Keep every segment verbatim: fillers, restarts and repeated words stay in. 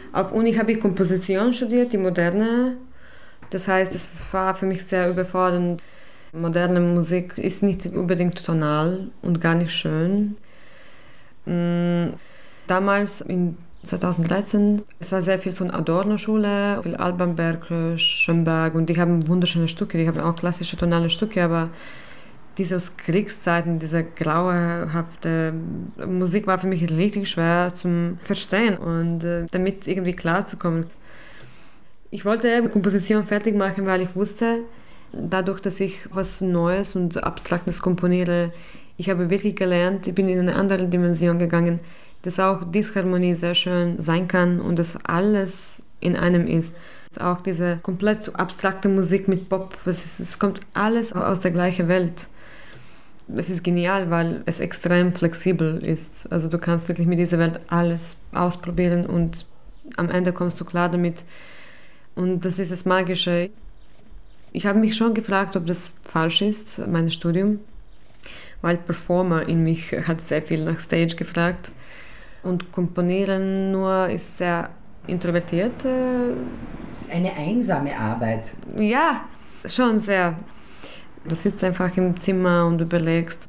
Auf Uni habe ich Komposition studiert, die moderne. Das heißt, es war für mich sehr überfordernd. Moderne Musik ist nicht unbedingt tonal und gar nicht schön. Damals, in zweitausenddreizehn, es war sehr viel von Adorno-Schule, viel Alban Berg, Schönberg, und die haben wunderschöne Stücke, die haben auch klassische tonale Stücke, aber diese aus Kriegszeiten, diese grauenhafte Musik war für mich richtig schwer zum Verstehen und äh, damit irgendwie klarzukommen. Ich wollte Komposition fertig machen, weil ich wusste, dadurch, dass ich was Neues und Abstraktes komponiere, ich habe wirklich gelernt, ich bin in eine andere Dimension gegangen, dass auch Disharmonie sehr schön sein kann und dass alles in einem ist. Auch diese komplett abstrakte Musik mit Pop, es, ist, es kommt alles aus der gleichen Welt. Es ist genial, weil es extrem flexibel ist. Also du kannst wirklich mit dieser Welt alles ausprobieren und am Ende kommst du klar damit. Und das ist das Magische. Ich habe mich schon gefragt, ob das falsch ist, mein Studium, weil Performer in mich hat sehr viel nach Stage gefragt. Und Komponieren nur ist sehr introvertiert. Eine einsame Arbeit. Ja, schon sehr. Du sitzt einfach im Zimmer und überlegst.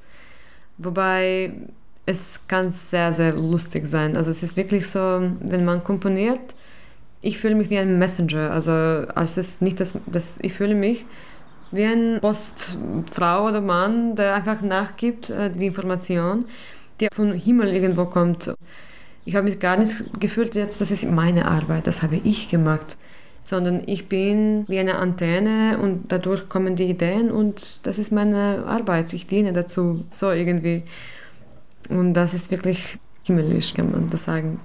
Wobei es kann sehr, sehr lustig sein. Also es ist wirklich so, wenn man komponiert, ich fühle mich wie ein Messenger. Also als es nicht das, das, ich fühle mich wie ein Postfrau oder Mann, der einfach nachgibt die Information, die vom Himmel irgendwo kommt. Ich habe mich gar nicht gefühlt, jetzt, das ist meine Arbeit, das habe ich gemacht, sondern ich bin wie eine Antenne und dadurch kommen die Ideen und das ist meine Arbeit, ich diene dazu, so irgendwie. Und das ist wirklich himmlisch, kann man das sagen.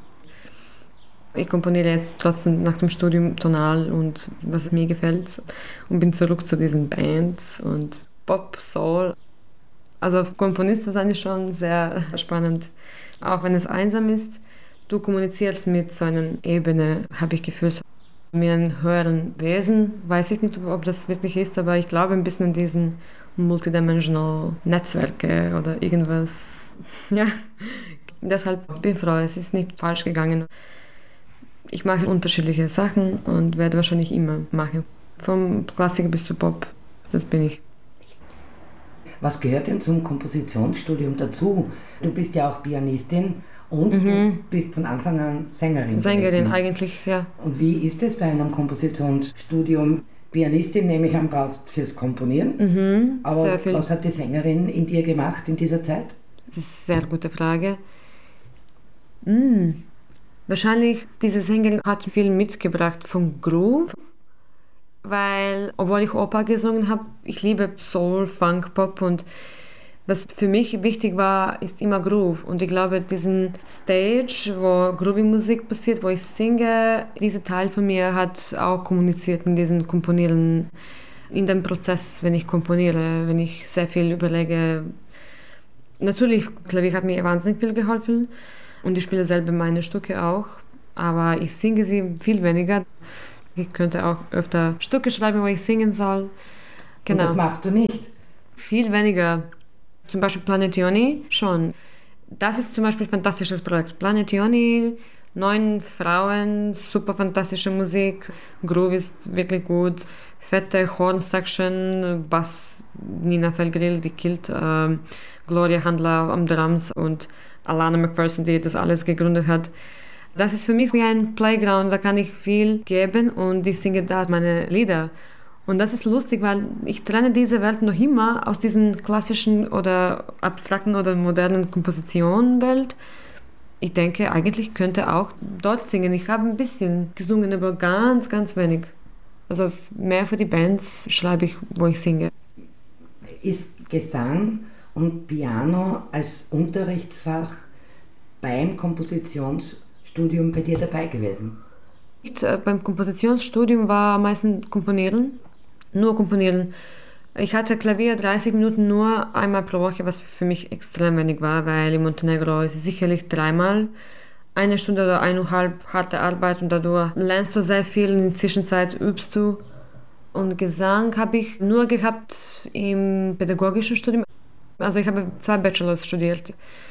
Ich komponiere jetzt trotzdem nach dem Studium tonal und was mir gefällt und bin zurück zu diesen Bands und Pop, Soul. Also Komponist zu sein ist schon sehr spannend. Auch wenn es einsam ist, du kommunizierst mit so einer Ebene, habe ich Gefühl, so mit einem höheren Wesen. Weiß ich nicht, ob das wirklich ist, aber ich glaube ein bisschen an diesen multidimensional Netzwerke oder irgendwas. Ja, deshalb bin ich froh, es ist nicht falsch gegangen. Ich mache unterschiedliche Sachen und werde wahrscheinlich immer machen. Vom Klassiker bis zu Pop, das bin ich. Was gehört denn zum Kompositionsstudium dazu? Du bist ja auch Pianistin und mhm. du bist von Anfang an Sängerin. Sängerin gewesen. eigentlich, ja. Und wie ist es bei einem Kompositionsstudium? Pianistin nehme ich an, brauchst fürs Komponieren. Mhm, aber sehr viel. Was hat die Sängerin in dir gemacht in dieser Zeit? Das ist eine sehr gute Frage. Mm. Wahrscheinlich, diese Sängerin hat viel mitgebracht vom Groove, weil, obwohl ich Oper gesungen habe, ich liebe Soul, Funk, Pop und was für mich wichtig war, ist immer Groove. Und ich glaube, diesen Stage, wo Groovy-Musik passiert, wo ich singe, dieser Teil von mir hat auch kommuniziert in diesem Komponieren, in dem Prozess, wenn ich komponiere, wenn ich sehr viel überlege. Natürlich, Klavier hat mir wahnsinnig viel geholfen und ich spiele selber meine Stücke auch, aber ich singe sie viel weniger. Ich könnte auch öfter Stücke schreiben, wo ich singen soll. Genau. Und das machst du nicht? Viel weniger. Zum Beispiel Planetioni schon. Das ist zum Beispiel ein fantastisches Projekt. Planetioni, neun Frauen, super fantastische Musik, Groove ist wirklich gut, fette Horn-Section, Bass, Nina Felgrill, die killt, äh, Gloria Handler am Drums und Alana McPherson, die das alles gegründet hat. Das ist für mich wie ein Playground, da kann ich viel geben und ich singe da meine Lieder. Und das ist lustig, weil ich trenne diese Welt noch immer aus diesen klassischen oder abstrakten oder modernen Kompositionenwelt. Ich denke, eigentlich könnte auch dort singen. Ich habe ein bisschen gesungen, aber ganz, ganz wenig. Also mehr für die Bands schreibe ich, wo ich singe. Ist Gesang und Piano als Unterrichtsfach beim Kompositionsstudium bei dir dabei gewesen? Ich, äh, beim Kompositionsstudium war am meisten Komponieren. Nur komponieren. Ich hatte Klavier dreißig Minuten nur einmal pro Woche, was für mich extrem wenig war, weil in Montenegro ist es sicherlich dreimal eine Stunde oder eineinhalb harte Arbeit und dadurch lernst du sehr viel, in der Zwischenzeit übst du. Und Gesang habe ich nur gehabt im pädagogischen Studium. Also ich habe zwei Bachelors studiert.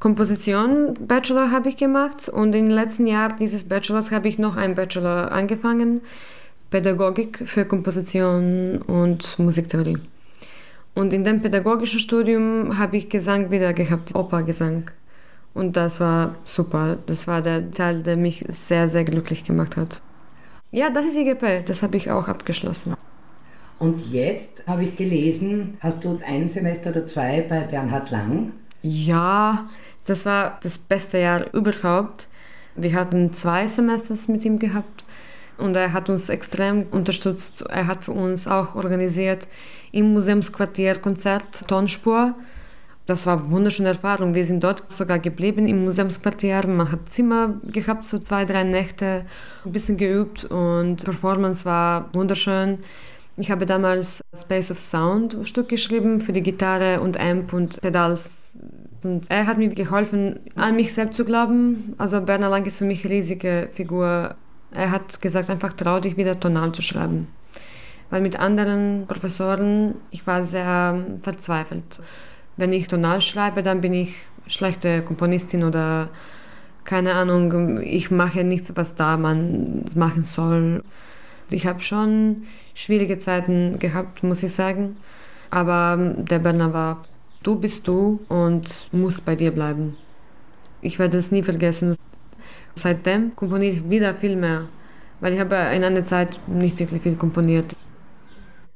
Komposition Bachelor habe ich gemacht und im letzten Jahr dieses Bachelors habe ich noch einen Bachelor angefangen, Pädagogik für Komposition und Musiktheorie. Und in dem pädagogischen Studium habe ich Gesang wieder gehabt, Operngesang. Und das war super. Das war der Teil, der mich sehr, sehr glücklich gemacht hat. Ja, das ist I G P, das habe ich auch abgeschlossen. Und jetzt habe ich gelesen, hast du ein Semester oder zwei bei Bernhard Lang? Ja, das war das beste Jahr überhaupt. Wir hatten zwei Semester mit ihm gehabt und er hat uns extrem unterstützt. Er hat für uns auch organisiert im Museumsquartier Konzert Tonspur. Das war eine wunderschöne Erfahrung. Wir sind dort sogar geblieben im Museumsquartier. Man hat Zimmer gehabt, so zwei, drei Nächte, ein bisschen geübt und die Performance war wunderschön. Ich habe damals Space of Sound Stück geschrieben für die Gitarre und Amp und Pedals. Und er hat mir geholfen, an mich selbst zu glauben. Also Bernhard Lang ist für mich eine riesige Figur. Er hat gesagt, einfach trau dich wieder tonal zu schreiben. Weil mit anderen Professoren, ich war sehr verzweifelt. Wenn ich tonal schreibe, dann bin ich schlechte Komponistin oder keine Ahnung, ich mache nichts, was da man machen soll. Ich habe schon schwierige Zeiten gehabt, muss ich sagen. Aber der Bernhard war, du bist du und musst bei dir bleiben. Ich werde es nie vergessen. Seitdem komponiere ich wieder viel mehr, weil ich habe in einer Zeit nicht wirklich viel komponiert.